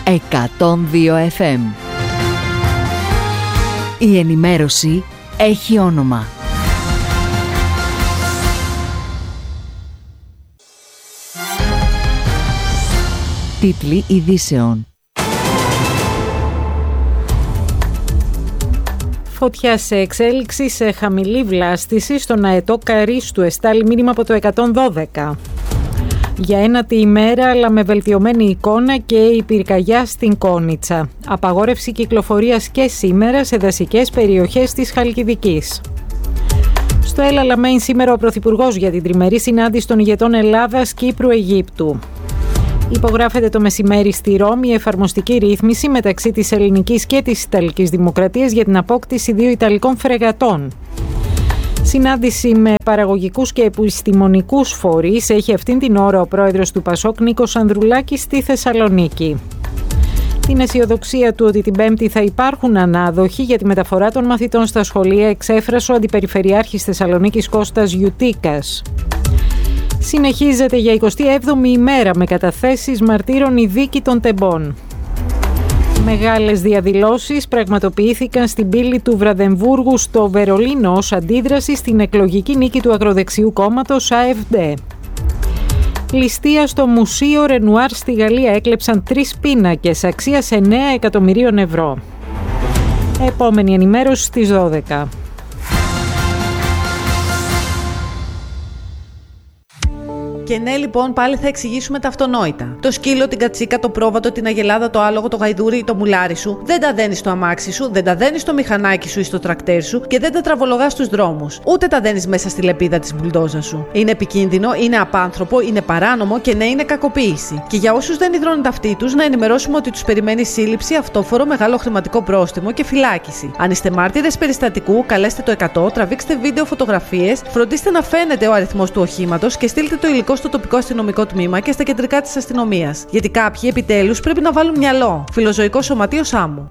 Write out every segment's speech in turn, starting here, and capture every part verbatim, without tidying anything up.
εκατόν δύο εφ εμ. Η ενημέρωση έχει όνομα. Τίτλοι ειδήσεων. Φωτιά σε εξέλιξη σε χαμηλή βλάστηση στον αετό Καρίστου, εστάλει μήνυμα από το εκατόν δώδεκα. Για ένατη ημέρα αλλά με βελτιωμένη εικόνα και η πυρκαγιά στην Κόνιτσα. Απαγόρευση κυκλοφορίας και σήμερα σε δασικές περιοχές της Χαλκιδικής. Στο El Alamein σήμερα ο Πρωθυπουργός για την τριμερή συνάντηση των ηγετών Ελλάδας, Κύπρου, Αιγύπτου. Υπογράφεται το μεσημέρι στη Ρώμη η εφαρμοστική ρύθμιση μεταξύ της Ελληνικής και της Ιταλικής Δημοκρατίας για την απόκτηση δύο Ιταλικών φρεγατών. Συνάντηση με παραγωγικούς και επιστημονικούς φορείς έχει αυτήν την ώρα ο πρόεδρος του ΠΑΣΟΚ Νίκος Ανδρουλάκης στη Θεσσαλονίκη. Την αισιοδοξία του ότι την Πέμπτη θα υπάρχουν ανάδοχοι για τη μεταφορά των μαθητών στα σχολεία εξέφρασε ο Αντιπεριφερειάρχης Θεσσαλονίκης Κώστας Γιουτίκας. Συνεχίζεται για εικοστή έβδομη ημέρα με καταθέσεις μαρτύρων η δίκη των τεμπών. Μεγάλες διαδηλώσεις πραγματοποιήθηκαν στην πύλη του Βραδεμβούργου στο Βερολίνο ως αντίδραση στην εκλογική νίκη του ακροδεξιού κόμματος ΑΕΦΔ. Ληστεία στο Μουσείο Ρενουάρ στη Γαλλία έκλεψαν τρεις πίνακες αξίας εννέα εκατομμυρίων ευρώ. Επόμενη ενημέρωση στις δώδεκα. Και ναι, λοιπόν, πάλι θα εξηγήσουμε τα αυτονόητα. Το σκύλο, την κατσίκα, το πρόβατο, την αγελάδα, το άλογο, το γαϊδούρι ή το μουλάρι σου δεν τα δένεις στο αμάξι σου, δεν τα δένεις στο μηχανάκι σου ή στο τρακτέρ σου και δεν τα τραβολογάς στους δρόμους. Ούτε τα δένεις μέσα στη λεπίδα της μπουλντόζα σου. Είναι επικίνδυνο, είναι απάνθρωπο, είναι παράνομο και ναι, είναι κακοποίηση. Και για όσους δεν υδρώνουν ταυτί τους, να ενημερώσουμε ότι τους περιμένει σύλληψη, αυτόφορο, μεγάλο χρηματικό πρόστιμο και φυλάκιση. Αν είστε μάρτυρες περιστατικού, καλέστε το εκατό, τραβήξτε βίντεο φωτογραφίες, φροντίστε να φαίνεται ο αριθμός του οχήματος και στείλτε το υλικό στο τοπικό αστυνομικό τμήμα και στα κεντρικά της αστυνομίας. Γιατί κάποιοι επιτέλους πρέπει να βάλουν μυαλό. Φιλοζωικό Σωματείο Σάμου.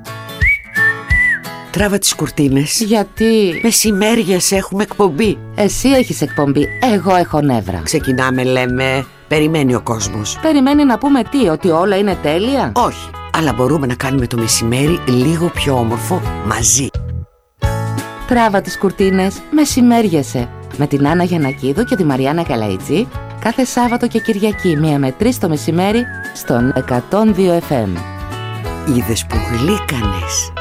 Τράβα τις κουρτίνες. Γιατί? Μεσημέριες έχουμε εκπομπή. Εσύ έχεις εκπομπή, εγώ έχω νεύρα. Ξεκινάμε, λέμε. Περιμένει ο κόσμος. Περιμένει να πούμε τι, ότι όλα είναι τέλεια? Όχι, αλλά μπορούμε να κάνουμε το μεσημέρι λίγο πιο όμορφο μαζί. Τράβα τις κουρτίνες, μεσημέριεσαι. Με την Άννα Γιαννακίδου και τη Μαριάννα Καλαϊτζή κάθε Σάββατο και Κυριακή μία με τρεις το μεσημέρι στον εκατόν δύο εφ εμ. Είδες που γλύκανες.